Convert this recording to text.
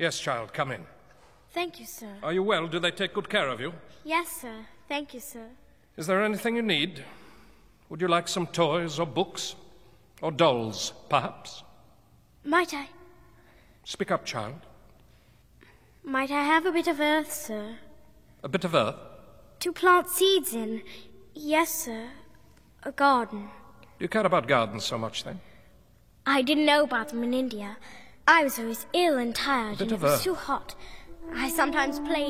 Yes, child, come in. Thank you, sir. Are you well? Do they take good care of you? Yes, sir. Thank you, sir. Is there anything you need? Would you like some toys or books? Or dolls, perhaps? Might I? Speak up, child. Might I have a bit of earth, sir? A bit of earth? To plant seeds in. Yes, sir. A garden. Do you care about gardens so much, then? I didn't know about them in India. I was always ill and tired, and it was too hot. I sometimes played